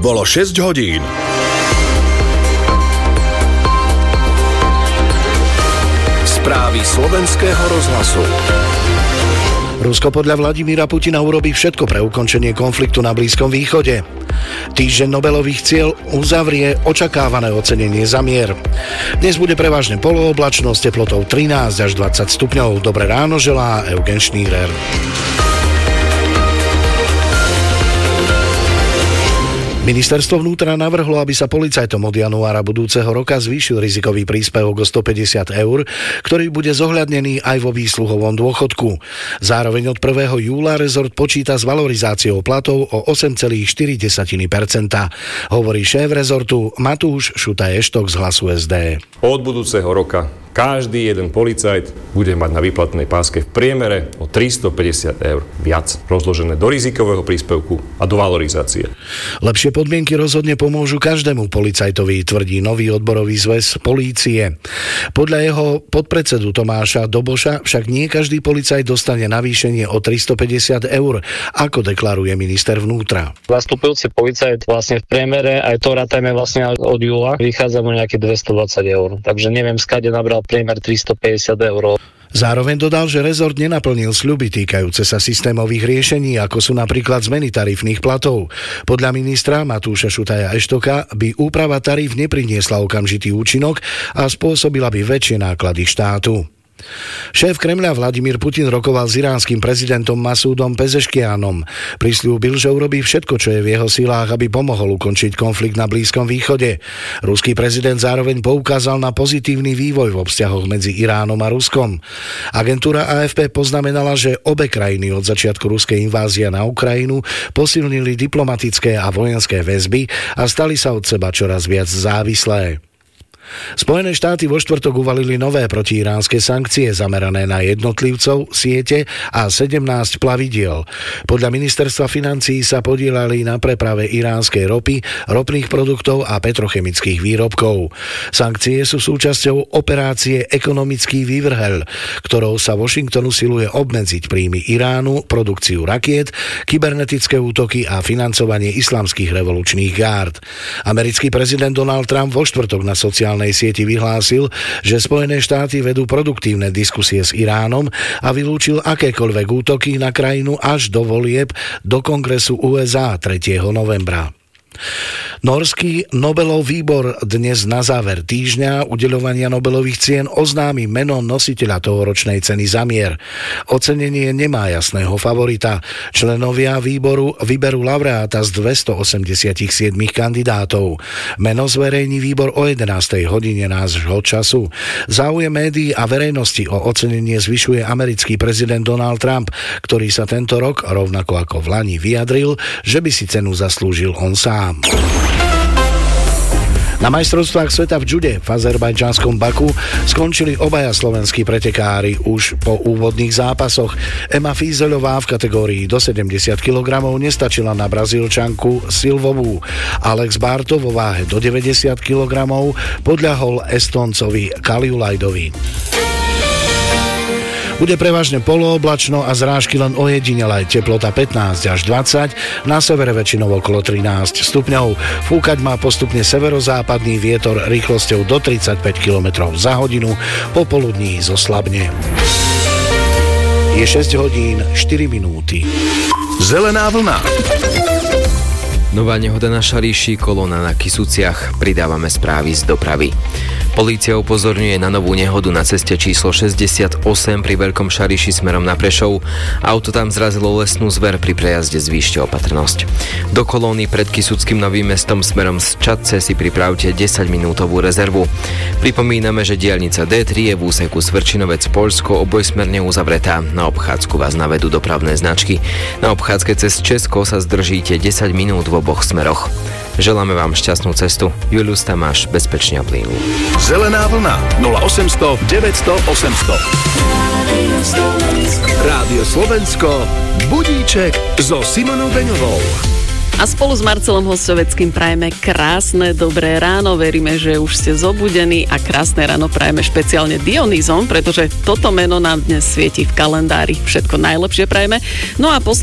Bolo 6 hodín. Správy slovenského rozhlasu. Rusko podľa Vladimíra Putina urobí všetko pre ukončenie konfliktu na Blízkom východe. Týždeň Nobelových cieľ uzavrie očakávané ocenenie za mier. Dnes bude prevažne polooblačno s teplotou 13 až 20 stupňov. Dobré ráno želá Eugen Šnírer. Ministerstvo vnútra navrhlo, aby sa policajtom od januára budúceho roka zvýšil rizikový príspevok o 150 eur, ktorý bude zohľadnený aj vo výsluhovom dôchodku. Zároveň od 1. júla rezort počíta s valorizáciou platov o 8,4%, hovorí šéf rezortu Matúš Šutaj-Eštok z Hlasu SD. Od budúceho roka každý jeden policajt bude mať na výplatnej páske v priemere o 350 eur viac, rozložené do rizikového príspevku a do valorizácie. Lepšie podmienky rozhodne pomôžu každému policajtovi, tvrdí nový odborový zväz polície. Podľa jeho podpredsedu Tomáša Doboša však nie každý policajt dostane navýšenie o 350 eur, ako deklaruje minister vnútra. Zastupujúci policajt vlastne v priemere, aj to rátajme vlastne od júla, vychádza mu nejaké 220 eur. Takže neviem, skade nabral priemer 350 eur. Zároveň dodal, že rezort nenaplnil sľuby týkajúce sa systémových riešení, ako sú napríklad zmeny tarifných platov. Podľa ministra Matúša Šutaja-Eštoka by úprava taríf nepriniesla okamžitý účinok a spôsobila by väčšie náklady štátu. Šéf Kremľa Vladimír Putin rokoval s iránskym prezidentom Masúdom Pezeškianom. Prisľúbil, že urobí všetko, čo je v jeho silách, aby pomohol ukončiť konflikt na Blízkom východe. Ruský prezident zároveň poukázal na pozitívny vývoj vo vzťahoch medzi Iránom a Ruskom. Agentúra AFP poznamenala, že obe krajiny od začiatku ruskej invázie na Ukrajinu posilnili diplomatické a vojenské väzby a stali sa od seba čoraz viac závislé. Spojené štáty vo štvrtok uvalili nové protiiránske sankcie zamerané na jednotlivcov, siete a 17 plavidiel. Podľa ministerstva financií sa podieľali na preprave iránskej ropy, ropných produktov a petrochemických výrobkov. Sankcie sú súčasťou operácie Ekonomický vývrhel, ktorou sa Washington usiluje obmedziť príjmy Iránu, produkciu rakiet, kybernetické útoky a financovanie islamských revolučných gárd. Americký prezident Donald Trump vo štvrtok na sociálnej sieti vyhlásil, že Spojené štáty vedú produktívne diskusie s Iránom a vylúčil akékoľvek útoky na krajinu až do volieb do Kongresu USA 3. novembra. Norský Nobelov výbor dnes na záver týždňa udeľovania Nobelových cien oznámi meno nositeľa tohoročnej ceny za mier. Ocenenie nemá jasného favorita. Členovia výboru vyberú laureáta z 287 kandidátov. Meno zverejní výbor o 11. hodine nášho času. Záujem médií a verejnosti o ocenenie zvyšuje americký prezident Donald Trump, ktorý sa tento rok, rovnako ako vlani, vyjadril, že by si cenu zaslúžil on sám. Na majstrovstvách sveta v džude v azerbajdžanskom Baku skončili obaja slovenskí pretekári už po úvodných zápasoch. Ema Fízeľová v kategórii do 70 kg nestačila na Brazílčanku Silvovú. Alex Barto vo váhe do 90 kg podľahol Estoncovi Kaliulajdovi. Bude prevažne polooblačno a zrážky len ojedinele, teplota 15 až 20, na severe väčšinou okolo 13 stupňov. Fúkať má postupne severozápadný vietor rýchlosťou do 35 km za hodinu, popoludní zoslabne. Je 6 hodín 4 minúty. Zelená vlna. Nová nehoda na Šaríši, kolóna na Kysuciach. Pridávame správy z dopravy. Polícia upozorňuje na novú nehodu na ceste číslo 68 pri Veľkom Šariši smerom na Prešov. Auto tam zrazilo lesnú zver, pri prejazde zvýšte opatrnosť. Do kolóny pred Kysuckým Novým Mestom smerom z Čadce si pripravte 10-minútovú rezervu. Pripomíname, že diaľnica D3 je v úseku Svrčinovec Poľsko obojsmerne uzavretá. Na obchádzku vás navedú dopravné značky. Na obchádzke cez Česko sa zdržíte 10 minút v oboch smeroch. Želáme vám šťastnú cestu. Julius Tamáš, bezpečne a plynulo. Zelená vlna 0800 900 800. Rádio Slovensko, budíček so Simonou Beňovou. A spolu s Marcelom Hostoveckým prajeme krásne dobré ráno. Veríme, že už ste zobudení a krásne ráno prajeme špeciálne Dionýzom, pretože toto meno nám dnes svieti v kalendári. Všetko najlepšie prajeme. No a